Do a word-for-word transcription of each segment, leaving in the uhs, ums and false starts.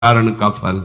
कारण का फल।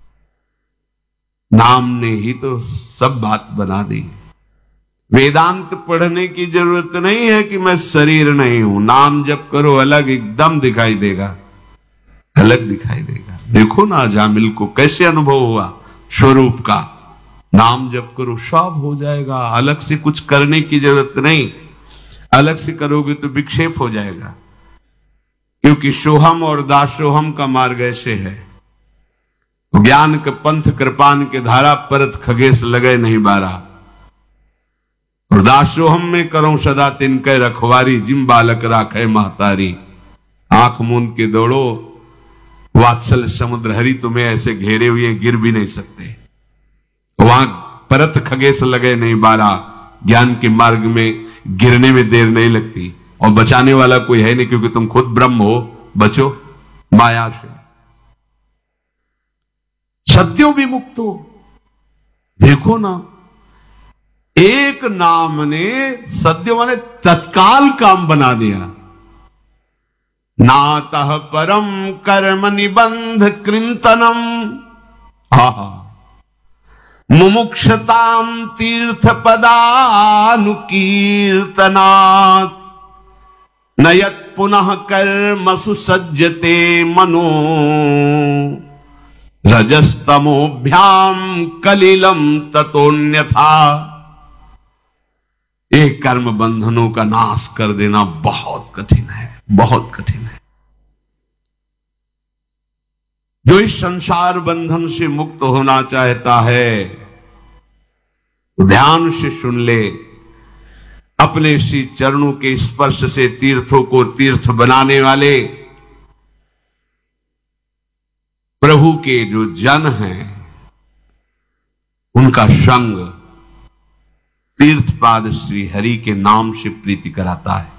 नाम ने ही तो सब बात बना दी। वेदांत पढ़ने की जरूरत नहीं है कि मैं शरीर नहीं हूं। नाम जप करो, अलग एकदम दिखाई देगा, अलग दिखाई देगा। देखो ना अजामिल को कैसे अनुभव हुआ स्वरूप का। नाम जप करो सब हो जाएगा, अलग से कुछ करने की जरूरत नहीं। अलग से करोगे तो विक्षेप हो जाएगा, क्योंकि सोहम और दासोहम का मार्ग ऐसे है। ज्ञान के पंथ कृपान के धारा परत खगेश लगे नहीं बारा। और दासोहम में करो सदा तिनके रखवारी, जिम बालक राखे महतारी। आंख मूंद के दौड़ो, वात्सल समुद्र हरि तुम्हें ऐसे घेरे हुए गिर भी नहीं सकते। वहां परत खगेश लगे नहीं बारा। ज्ञान के मार्ग में गिरने में देर नहीं लगती, और बचाने वाला कोई है नहीं, क्योंकि तुम खुद ब्रह्म हो। बचो माया से, सत्यो विमुक्त हो। देखो ना, एक नाम ने सद्य माने तत्काल काम बना दिया। नातः परम कर्म निबंध कृंतनम, हा मुमुक्षताम तीर्थ पदानुकीर्तनात् नयत पुनः कर्मसु सज्जते मनो रजस्तमोभ्याम कलिलम ततोन्यथा। एक कर्म बंधनों का नाश कर देना बहुत कठिन है, बहुत कठिन है। जो इस संसार बंधन से मुक्त होना चाहता है, ध्यान से सुन ले। अपने श्री चरणों के स्पर्श से तीर्थों को तीर्थ बनाने वाले प्रभु के जो जन हैं, उनका संग तीर्थपाद श्री हरि के नाम से प्रीति कराता है।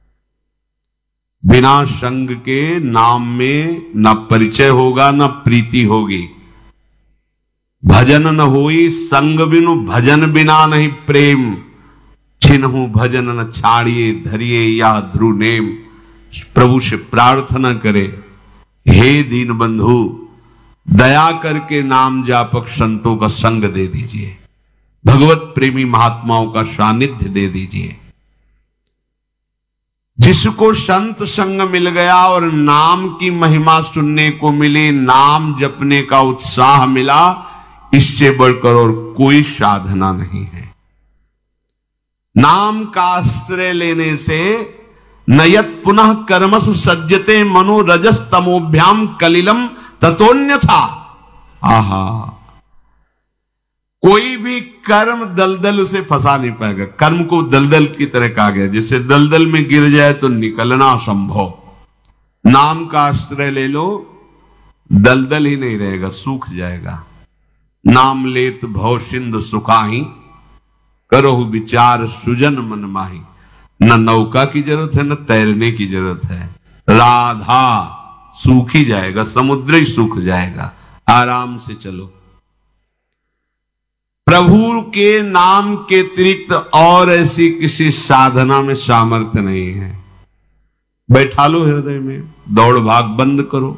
बिना संग के नाम में न परिचय होगा न प्रीति होगी। भजन न होई संग बिनु, भजन बिना नहीं प्रेम। छिन्हु भजन न छाड़िए, धरिए या ध्रुव नेम। प्रभु से प्रार्थना करे, हे दीन बंधु दया करके नाम जापक संतों का संग दे दीजिए, भगवत प्रेमी महात्माओं का सानिध्य दे दीजिए। जिसको संत संग मिल गया और नाम की महिमा सुनने को मिली, नाम जपने का उत्साह मिला, इससे बढ़कर और कोई साधना नहीं है। नाम का आश्रय लेने से नयत पुनः कर्मसु सज्जते मनो रजस तमोभ्याम कलिलम ततोन्यथा। आहा, कोई भी कर्म दलदल उसे फंसा नहीं पाएगा। कर्म को दलदल की तरह कहा गया, जैसे दलदल में गिर जाए तो निकलना असंभव। नाम का आश्रय ले लो, दलदल ही नहीं रहेगा, सूख जाएगा। नाम लेत भव सिंधु सुखाही, करो विचार सुजन मन माही। न नौका की जरूरत है, न तैरने की जरूरत है। राधा सूख ही जाएगा, समुद्र ही सूख जाएगा। आराम से चलो। प्रभु के नाम के अतिरिक्त और ऐसी किसी साधना में सामर्थ्य नहीं है। बैठा लो हृदय में, दौड़ भाग बंद करो।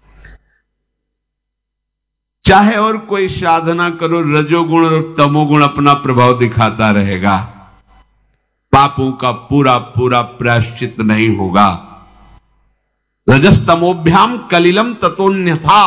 चाहे और कोई साधना करो, रजोगुण और तमोगुण अपना प्रभाव दिखाता रहेगा। पापों का पूरा पूरा प्रायश्चित नहीं होगा। रजस्तमोभ्याम कलिलम ततोन्यथा।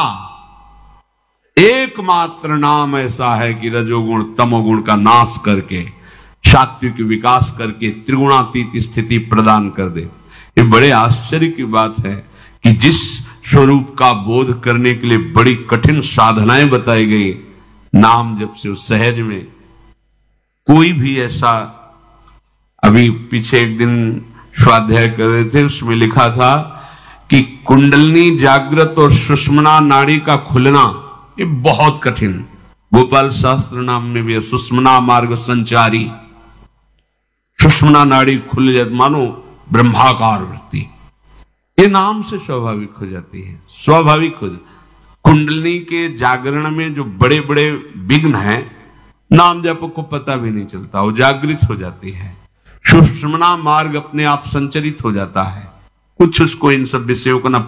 एकमात्र नाम ऐसा है कि रजोगुण तमोगुण का नाश करके, सात्विक विकास करके त्रिगुणातीत स्थिति प्रदान कर दे। ये बड़े आश्चर्य की बात है कि जिस स्वरूप का बोध करने के लिए बड़ी कठिन साधनाएं बताई गई, नाम जब से उस सहज में कोई भी ऐसा। अभी पीछे एक दिन स्वाध्याय कर रहे थे, उसमें लिखा था कि कुंडलनी जागृत और सुषुम्ना नाड़ी का खुलना ये बहुत कठिन। गोपाल शास्त्र नाम में भी है, सुषुम्ना मार्ग संचारी। सुषुम्ना नाड़ी खुल जाती, मानो ब्रह्माकार वृत्ति, ये नाम से स्वाभाविक हो जाती है। स्वाभाविक हो जाती। कुंडलनी के जागरण में जो बड़े बड़े विघ्न हैं, नाम जप को पता भी नहीं चलता, वो जागृत हो जाती है। सुषुम्ना मार्ग अपने आप संचरित हो जाता है। कुछ उसको इन सब विषयों को ना